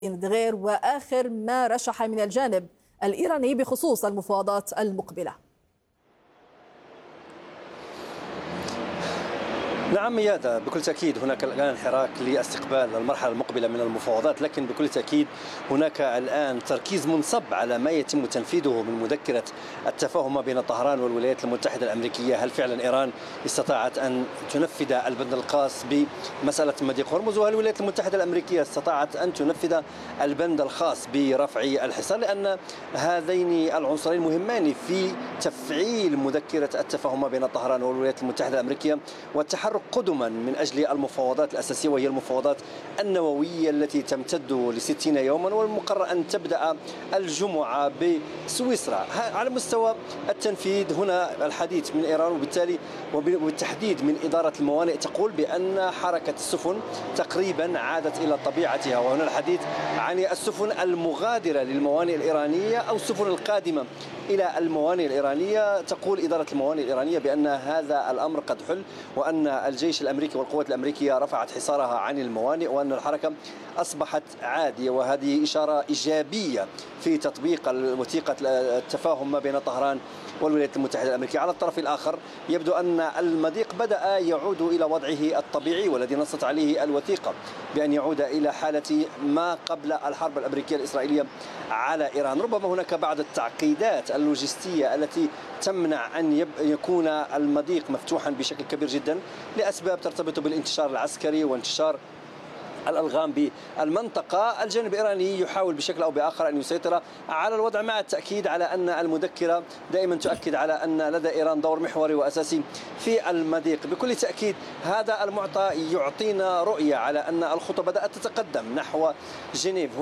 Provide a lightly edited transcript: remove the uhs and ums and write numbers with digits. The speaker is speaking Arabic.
غير وآخر ما رشح من الجانب الإيراني بخصوص المفاوضات المقبلة. نعم ميادة، بكل تأكيد هناك الآن حراك لاستقبال المرحلة المقبلة من المفاوضات، لكن بكل تأكيد هناك الآن تركيز منصب على ما يتم تنفيذه من مذكرة التفاهم ما بين طهران والولايات المتحدة الأمريكية. هل فعلا إيران استطاعت أن تنفذ البند الخاص بمسألة مضيق هرمز، وهل الولايات المتحدة الأمريكية استطاعت أن تنفذ البند الخاص برفع الحصار؟ لأن هذين العنصرين مهمان في تفعيل مذكرة التفاهم ما بين طهران والولايات المتحدة الأمريكية والتحرك قدما من أجل المفاوضات الأساسية، وهي المفاوضات النووية التي تمتد ل60 يوما، والمقرر أن تبدأ الجمعة بسويسرا. على مستوى التنفيذ هنا الحديث من إيران، وبالتالي وبالتحديد من إدارة الموانئ تقول بأن حركة السفن تقريبا عادت إلى طبيعتها، وهنا الحديث عن السفن المغادرة للموانئ الإيرانية أو السفن القادمة إلى الموانئ الإيرانية. تقول إدارة الموانئ الإيرانية بأن هذا الأمر قد حل، وأن الجيش الأمريكي والقوات الأمريكية رفعت حصارها عن الموانئ، وأن الحركة أصبحت عادية، وهذه إشارة إيجابية في تطبيق وثيقة التفاهم ما بين طهران والولايات المتحدة الأمريكية. على الطرف الآخر يبدو أن المضيق بدأ يعود إلى وضعه الطبيعي، والذي نصت عليه الوثيقة بأن يعود إلى حالة ما قبل الحرب الأمريكية الإسرائيلية على إيران. ربما هناك بعض التعقيدات اللوجستية التي تمنع أن يكون المضيق مفتوحا بشكل كبير جدا لأسباب ترتبط بالانتشار العسكري وانتشار الألغام بالمنطقة. الجانب الإيراني يحاول بشكل أو بآخر أن يسيطر على الوضع، مع التأكيد على أن المذكرة دائما تؤكد على أن لدى إيران دور محوري وأساسي في المضيق. بكل تأكيد هذا المعطى يعطينا رؤية على أن الخطوة بدأت تتقدم نحو جنيف.